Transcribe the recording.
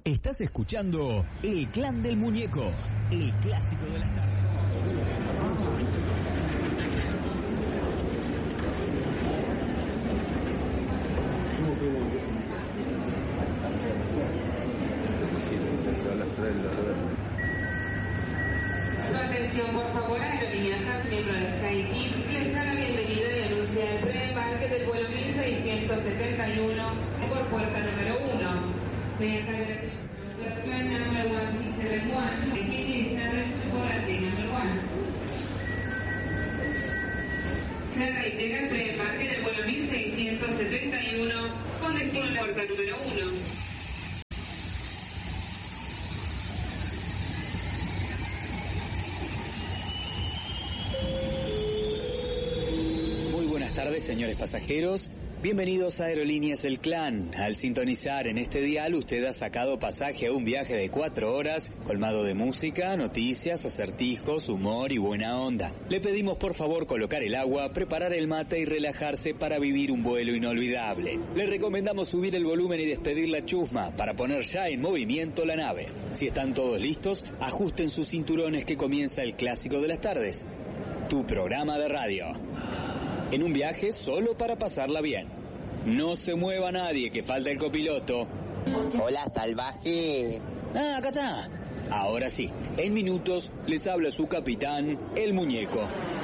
Estás escuchando El Clan del Muñeco, el clásico de las tardes. Su atención, por favor, aerolíneas SAS, miembro de SkyTeam, les da la bienvenida y anuncia el preembarque del vuelo 1671 por puerta número 1. Number 1671, taking established for number 1. Se reitera el preembarque del vuelo 1671 con destino a la puerta número 1. Buenas tardes, señores pasajeros. Bienvenidos a Aerolíneas El Clan. Al sintonizar en este dial, usted ha sacado pasaje a un viaje de 4 horas, colmado de música, noticias, acertijos, humor y buena onda. Le pedimos por favor colocar el agua, preparar el mate y relajarse para vivir un vuelo inolvidable. Le recomendamos subir el volumen y despedir la chusma para poner ya en movimiento la nave. Si están todos listos, ajusten sus cinturones que comienza el clásico de las tardes. Tu programa de radio. En un viaje solo para pasarla bien. No se mueva nadie, que falta el copiloto. Hola, salvaje. Ah, acá está. Ahora sí, en minutos les habla su capitán, el muñeco.